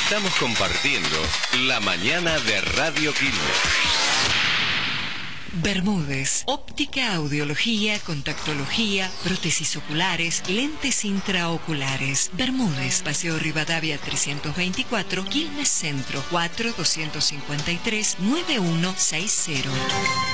Estamos compartiendo la mañana de Radio Quilmes. Bermúdez, óptica, audiología, contactología, prótesis oculares, lentes intraoculares. Bermúdez, Paseo Rivadavia 324, Quilmes Centro, 4-253-9160.